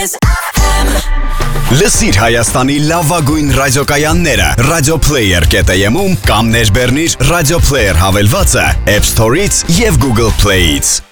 Լսիր Հայաստանի լավագույն ռադիոկայանները radioplayer.am-ում կամ ներբեռնիր Radio Player հավելվածը App Store-ից եւ Google Play-ից։